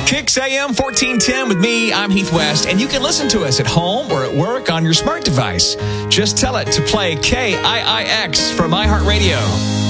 Kicks AM 1410 with me, I'm Heath West, and you can listen to us at home or at work on your smart device. Just tell it to play KIIX from iHeartRadio.